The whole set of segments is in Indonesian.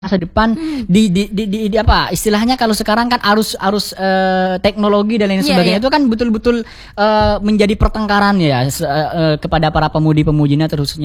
masa depan di apa istilahnya kalau sekarang kan arus teknologi dan lain sebagainya itu kan betul-betul menjadi pertengkaran ya kepada para pemudi-pemudinya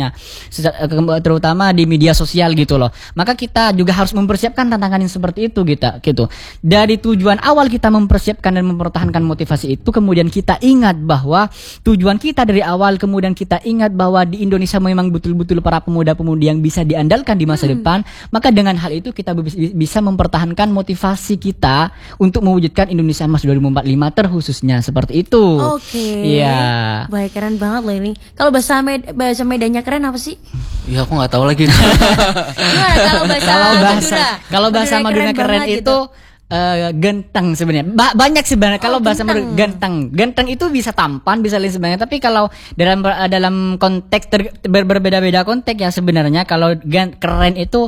terutama di media sosial gitu loh. Maka kita juga harus mempersiapkan tantangan yang seperti itu gitu. Dari tujuan awal kita mempersiapkan dan mempertahankan motivasi itu, kemudian kita ingat bahwa tujuan kita dari awal, kemudian kita ingat bahwa di Indonesia memang betul-betul para pemuda-pemudi yang bisa diandalkan di masa depan. Maka dengan hal itu kita bisa mempertahankan motivasi kita untuk mewujudkan Indonesia Emas 2045 terkhususnya seperti itu. Oke. Iya. Baik, keren banget loh ini. Kalau bahasa Medannya keren apa sih? Ya aku nggak tahu lagi. Gimana kalau bahasa Madura keren itu gitu. Genteng sebenarnya. Banyak sebenarnya kalau bahasa Madura genteng itu bisa tampan, bisa lain sebagainya. Tapi kalau dalam konteks berbeda-beda konteks ya sebenarnya kalau keren itu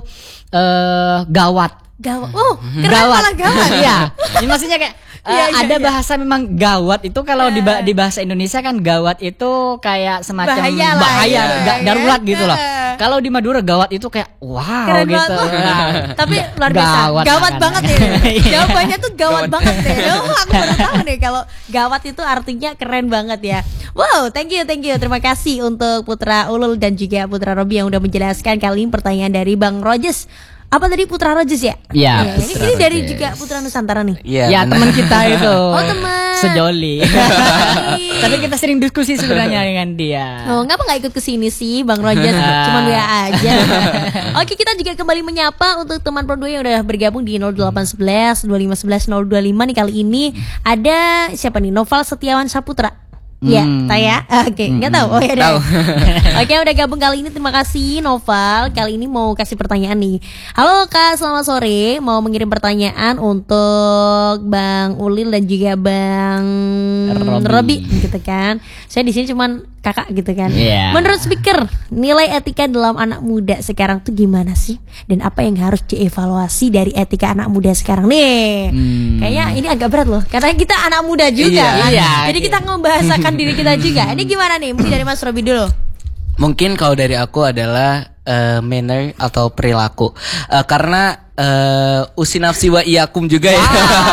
gawat. Oh, keren malah gawat. Iya. Ya, maksudnya kayak ada bahasa memang gawat itu kalau di bahasa Indonesia kan gawat itu kayak semacam bahaya darurat gitu loh. Kalau di Madura gawat itu kayak wow keren gitu. Tapi luar biasa. Gawat banget ya. Jawabannya tuh gawat banget deh. Aku baru tahu nih kalau gawat itu artinya keren banget ya. Wow, thank you. Terima kasih untuk Putra Ulul dan juga Putra Robi yang udah menjelaskan kali ini pertanyaan dari Bang Rojes. Apa tadi Putra Rojes ya? Iya. Ini dari juga Putra Nusantara nih. Ya teman kita itu. Oh teman. Sejoli. Tapi kita sering diskusi sebenarnya dengan dia. Oh ngapa nggak ikut kesini sih Bang Rojes? Cuman WA aja. Oke, kita juga kembali menyapa untuk teman Pro 2 yang udah bergabung di 0811 2511 025 nih. Kali ini ada siapa nih? Noval Setiawan Saputra. Ya, Taya. Oke, nggak tahu. Oh ya udah. Oke, udah gabung kali ini. Terima kasih Noval. Kali ini mau kasih pertanyaan nih. Halo Kak, selamat sore. Mau mengirim pertanyaan untuk Bang Ulil dan juga Bang Robi gitu kan. Saya di sini cuman kakak gitu kan. Menurut speaker, nilai etika dalam anak muda sekarang tuh gimana sih? Dan apa yang harus dievaluasi dari etika anak muda sekarang nih? Kayaknya ini agak berat loh, karena kita anak muda juga kan. Jadi kita ngebahasakan diri kita juga. Ini gimana nih? Mungkin dari Mas Robi dulu. Mungkin kalau dari aku adalah manner atau perilaku. Karena usinafsi wa iyakum juga ya.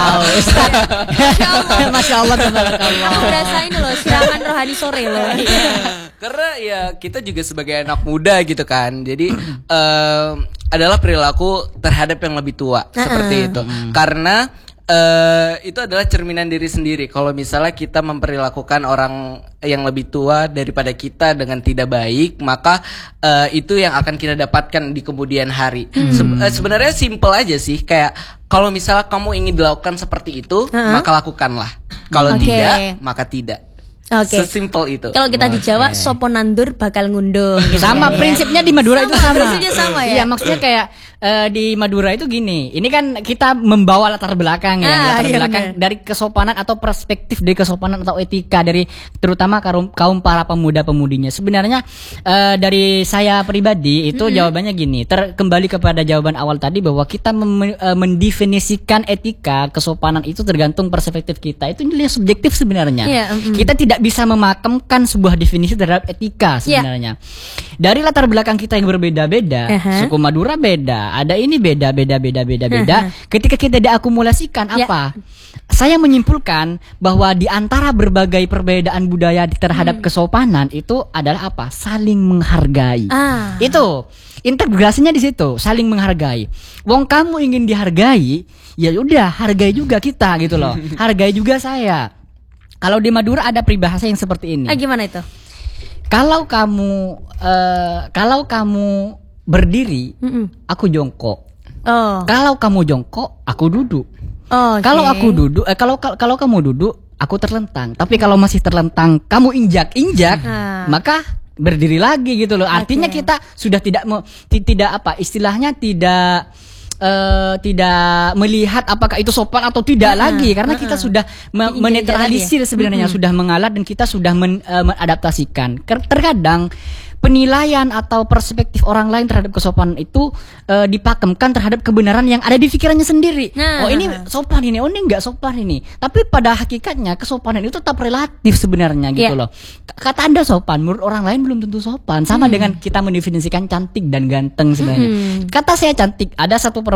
Masya Allah. Aku berasain loh sirangan rohani sore loh. Karena ya kita juga sebagai anak muda gitu kan. Jadi adalah perilaku terhadap yang lebih tua seperti itu. Karena itu adalah cerminan diri sendiri. Kalau misalnya kita memperlakukan orang yang lebih tua daripada kita dengan tidak baik, maka itu yang akan kita dapatkan di kemudian hari. Sebenarnya simple aja sih, kayak kalau misalnya kamu ingin dilakukan seperti itu, maka lakukanlah. Kalau tidak, maka tidak. Sesimpel itu. Kalau kita di Jawa, sopo nandur bakal ngundung. Sama prinsipnya di Madura itu sama. Prinsipnya sama ya. Iya, maksudnya kayak di Madura itu gini. Ini kan kita membawa latar belakang ya, latar belakang dari kesopanan atau perspektif dari kesopanan atau etika dari terutama kaum para pemuda-pemudinya. Sebenarnya dari saya pribadi itu jawabannya gini. Kembali kepada jawaban awal tadi bahwa kita mendefinisikan etika kesopanan itu tergantung perspektif kita. Itu nilai subjektif sebenarnya. Kita tidak bisa memakamkan sebuah definisi terhadap etika sebenarnya. Dari latar belakang kita yang berbeda-beda, suku Madura beda, ada ini beda. Ketika kita diakumulasikan apa? Saya menyimpulkan bahwa di antara berbagai perbedaan budaya terhadap kesopanan itu adalah apa? Saling menghargai. Itu integrasinya di situ, saling menghargai. Wong kamu ingin dihargai, ya udah hargai juga kita gitu loh. Hargai juga saya. Kalau di Madura ada peribahasa yang seperti ini. Gimana itu? Kalau kamu berdiri, aku jongkok. Kalau kamu jongkok, aku duduk. Kalau aku duduk, kalau kamu duduk, aku terlentang. Tapi kalau masih terlentang, kamu injak, maka berdiri lagi gitu loh. Artinya kita sudah tidak istilahnya tidak melihat apakah itu sopan atau tidak lagi, karena kita sudah menetralisir sebenarnya, sudah mengalah dan kita sudah mengadaptasikan. Terkadang penilaian atau perspektif orang lain terhadap kesopanan itu dipakemkan terhadap kebenaran yang ada di pikirannya sendiri. Oh ini sopan ini, oh ini enggak sopan ini. Tapi pada hakikatnya kesopanan itu tetap relatif sebenarnya gitu loh. Kata Anda sopan, menurut orang lain belum tentu sopan. Sama dengan kita mendefinisikan cantik dan ganteng sebenarnya. Kata saya cantik, ada satu